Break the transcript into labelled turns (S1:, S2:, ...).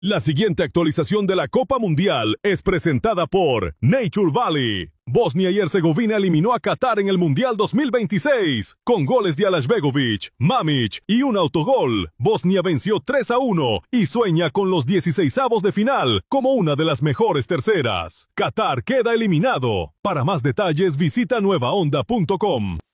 S1: La siguiente actualización de la Copa Mundial es presentada por Nature Valley. Bosnia y Herzegovina eliminó a Qatar en el Mundial 2026 con goles de Alashbegovic, Mamić y un autogol. Bosnia venció 3-1 y sueña con los 16avos de final como una de las mejores terceras. Qatar queda eliminado. Para más detalles visita nuevaonda.com.